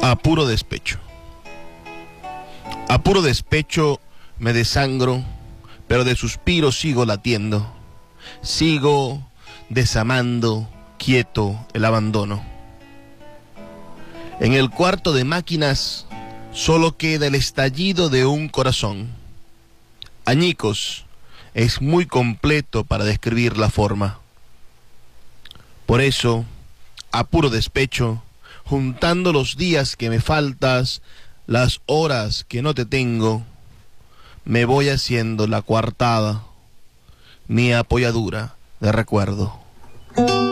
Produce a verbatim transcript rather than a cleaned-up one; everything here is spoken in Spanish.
A puro despecho. A puro despecho me desangro, pero de suspiro sigo latiendo. Sigo desamando, quieto el abandono. En el cuarto de máquinas solo queda el estallido de un corazón. Añicos es muy completo para describir la forma. Por eso, a puro despecho, juntando los días que me faltas, las horas que no te tengo, me voy haciendo la coartada, mi apoyadura de recuerdo.